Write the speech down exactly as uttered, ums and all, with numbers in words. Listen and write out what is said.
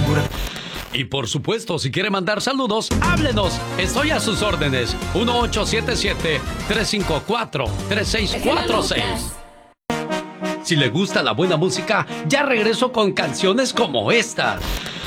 figura. Y por supuesto, si quiere mandar saludos, háblenos. Estoy a sus órdenes. uno ocho siete siete, tres cinco cuatro, tres seis cuatro seis. Si le gusta la buena música, ya regreso con canciones como esta.